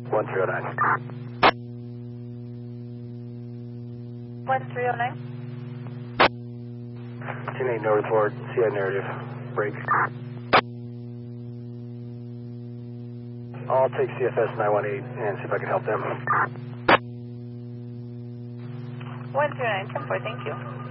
1309. 1309. 10-8, no report. CI narrative. Break. I'll take CFS 918 and see if I can help them. 139, 10-4, thank you.